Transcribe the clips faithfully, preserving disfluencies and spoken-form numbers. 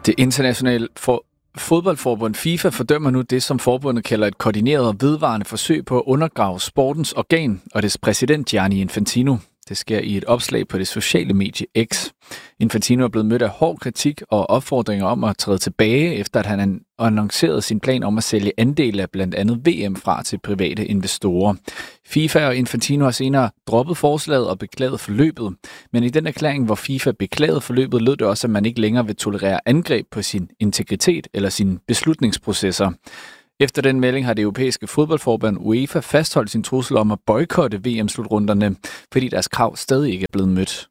Det internationale for fodboldforbund FIFA fordømmer nu det, som forbundet kalder et koordineret og vedvarende forsøg på at undergrave sportens organ og dets præsident Gianni Infantino. Det sker i et opslag på det sociale medie X. Infantino er blevet mødt af hård kritik og opfordringer om at træde tilbage, efter at han annoncerede sin plan om at sælge andele af blandt andet V M fra til private investorer. FIFA og Infantino har senere droppet forslaget og beklaget forløbet. Men i den erklæring, hvor FIFA beklagede forløbet, lød det også, at man ikke længere vil tolerere angreb på sin integritet eller sine beslutningsprocesser. Efter den melding har det europæiske fodboldforbund UEFA fastholdt sin trussel om at boykotte V M-slutrunderne, fordi deres krav stadig ikke er blevet mødt.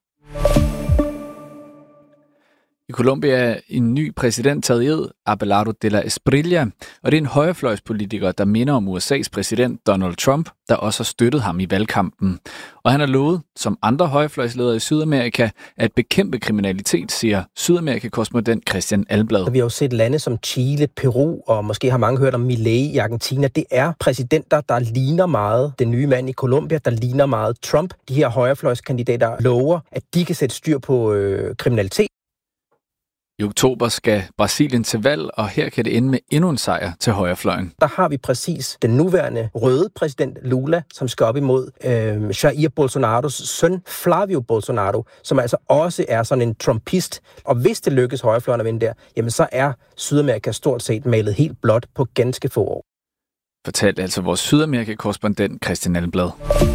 I Colombia er en ny præsident taget i ed, Abelardo de la Espriella, og det er en højrefløjspolitiker, der minder om U S A's præsident Donald Trump, der også har støttet ham i valgkampen. Og han har lovet, som andre højrefløjsledere i Sydamerika, at bekæmpe kriminalitet, siger Sydamerika-korrespondent Christian Alblad. Vi har jo set lande som Chile, Peru, og måske har mange hørt om Milei i Argentina. Det er præsidenter, der ligner meget den nye mand i Colombia, der ligner meget Trump. De her højrefløjskandidater lover, at de kan sætte styr på øh, kriminalitet. I oktober skal Brasilien til valg, og her kan det ende med endnu en sejr til højrefløjen. Der har vi præcis den nuværende røde præsident Lula, som skal op imod øh, Jair Bolsonaros søn Flavio Bolsonaro, som altså også er sådan en trumpist. Og hvis det lykkes højrefløjen at vinde der, jamen så er Sydamerika stort set malet helt blåt på ganske få år. Fortalte altså vores Sydamerika-korrespondent Christian Alblad.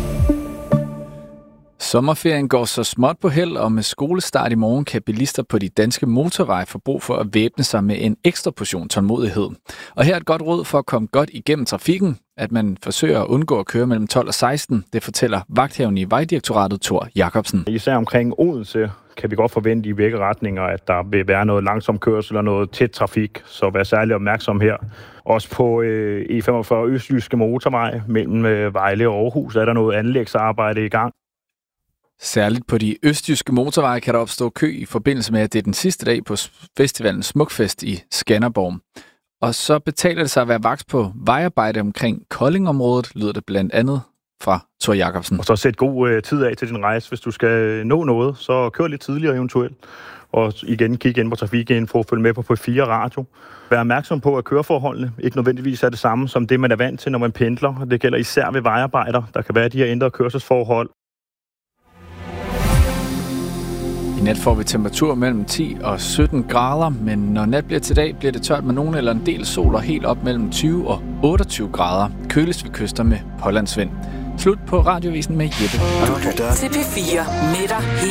Sommerferien går så småt på held, og med skolestart i morgen kan bilister på de danske motorveje få brug for at væbne sig med en ekstra portion tålmodighed. Og her er et godt råd for at komme godt igennem trafikken, at man forsøger at undgå at køre mellem tolv og seksten. Det fortæller vagthavende i Vejdirektoratet, Thor Jacobsen. Især omkring Odense kan vi godt forvente i begge retninger, at der vil være noget langsom kørsel og noget tæt trafik, så vær særlig opmærksom her. Også på øh, E femogfyrre Østjyske Motorvej mellem øh, Vejle og Aarhus er der noget anlægsarbejde i gang. Særligt på de østjyske motorveje kan der opstå kø i forbindelse med, at det er den sidste dag på festivalen Smukfest i Skanderborg. Og så betaler det sig at være vagt på vejarbejde omkring Koldingområdet, lyder det blandt andet fra Thor Jacobsen. Og så sæt god øh, tid af til din rejse. Hvis du skal nå noget, så kør lidt tidligere eventuelt. Og igen, kig ind på trafikinfo, følg med på P fire Radio. Vær opmærksom på, at køreforholdene ikke nødvendigvis er det samme som det, man er vant til, når man pendler. Det gælder især ved vejarbejder. Der kan være de her ændrede kørselsforhold. I nat får vi temperatur mellem ti og sytten grader, men når nat bliver til dag, bliver det tørt med nogen eller en del sol og helt op mellem tyve og otteogtyve grader. Køligst ved kyster med pålandsvind. Slut på radiovisen med Jeppe. Du lytter til P fire med dig.